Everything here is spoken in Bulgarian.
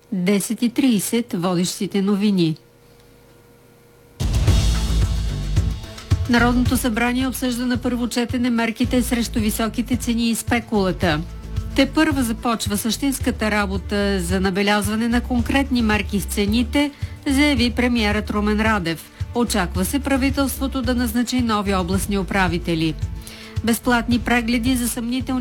10:30 водещите новини. Народното събрание обсъжда на първо четене мерките срещу високите цени и спекулата. Тепърва започва същинската работа за набелязване на конкретни мерки в цените, заяви премиерът Румен Радев. Очаква се правителството да назначи нови областни управители. Безплатни прегледи за съмнителни